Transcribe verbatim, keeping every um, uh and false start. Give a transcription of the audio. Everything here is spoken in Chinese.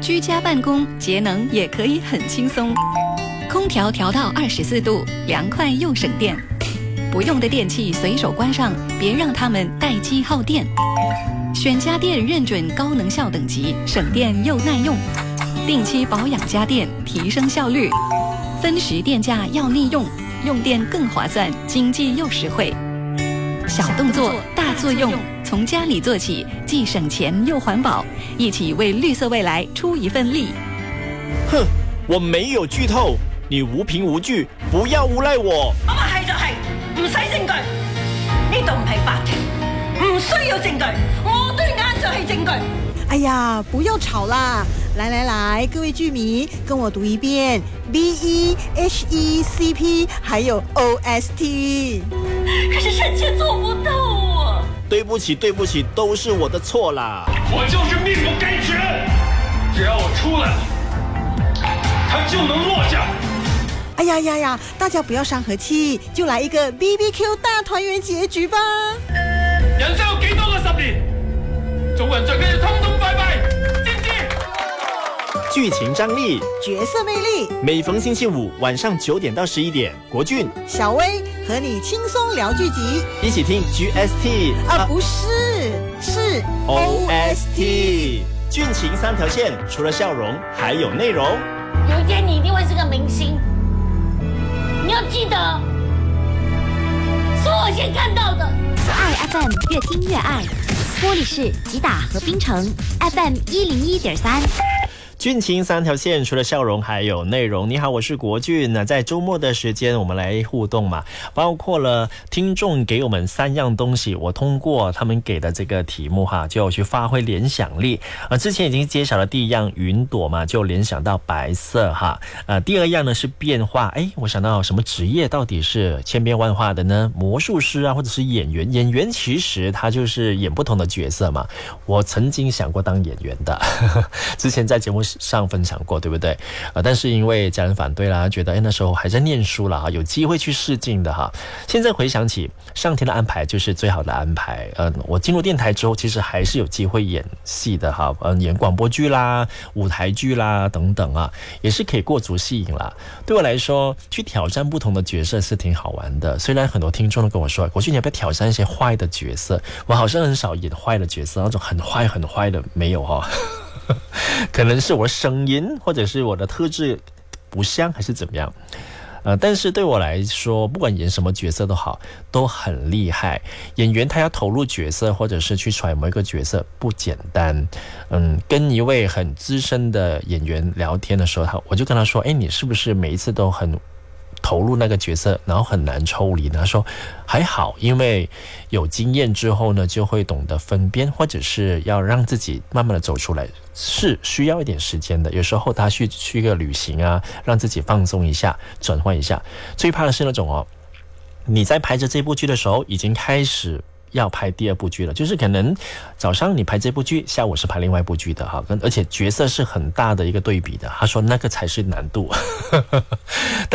居家办公节能也可以很轻松，空调调到二十四度，凉快又省电。不用的电器随手关上，别让它们待机耗电。选家电认准高能效等级，省电又耐用。定期保养家电，提升效率。分时电价要利用，用电更划算，经济又实惠。小动作大作用，从家里做起，既省钱又环保，一起为绿色未来出一份力。 哼，我没有剧透，你無憑無據，不要诬賴我。 我話係就係，唔使證據，呢度唔係法庭，唔需要證據，我對眼就係證據。 哎呀，不要吵啦！来来来，各位剧迷，跟我读一遍 B E H E C P 还有 O S T。 可是臣妾做不到啊！ 对不起，对不起，都是我的错啦！ 我就是命不该绝，只要我出来了，他就能落下。 哎呀呀呀！大家不要伤和气，就来一个 B B Q 大团圆结局吧！ 人生有幾多個十年？做人最緊要通通拜拜，知唔知？ 劇情張力， 角色魅力， 每逢星期五晚上九點到十一點，國俊、 小薇和你輕鬆聊劇集， 一起聽 G S T 啊，不是，是 O S T。劇情三條線，除了笑容，還有內容。 有一天你一定會是個明星，你要記得，是我先看到的。 愛 F M 越聽越愛，玻璃市吉打和檳城 F M 一零一點三。 劇情三條線，除了笑容還有內容。你好，我是國俊。那在周末的時間我們來互動嘛，包括了聽眾給我們三樣東西，我通過他們給的這個題目哈，就去發揮聯想力。呃，之前已經揭曉了第一樣雲朵嘛，就聯想到白色哈。呃，第二樣呢是變化，誒，我想到什麼職業到底是千變萬化的呢？魔術師啊，或者是演員。演員其實他就是演不同的角色嘛。我曾經想過當演員的，之前在節目上分享過，對不對？呃，但是因為家人反對啦，覺得誒那時候還在念書啦，有機會去試鏡的哈。現在回想起上天的安排就是最好的安排。呃，我進入電台之後，其實還是有機會演戲的哈，呃，演廣播劇啦、舞台劇啦等等啊，也是可以過足戲癮啦。對我來說，去挑戰不同的角色是挺好玩的。雖然很多聽眾都跟我說，國俊你要不要挑戰一些壞的角色？我好像很少演壞的角色，那種很壞很壞的沒有哈。可能是我的聲音或者是我的特質不像還是怎麼樣，呃，但是對我來說不管演什麼角色都好，都很厲害。演員他要投入角色或者是去揣摩一個角色不簡單。嗯，跟一位很資深的演員聊天的時候，他我就跟他說，誒，你是不是每一次都很投入那個角色，然後很難抽離呢？他說還好，因為有經驗之後呢，就會懂得分辨，或者是要讓自己慢慢的走出來，是需要一點時間的。有時候他去去一個旅行啊，讓自己放鬆一下，轉換一下。最怕的是那種哦，你在拍着這部劇的時候，已經開始要拍第二部劇了，就是可能早上你拍這部劇，下午是拍另外一部劇的哈，而且角色是很大的一個對比的。他說那個才是難度。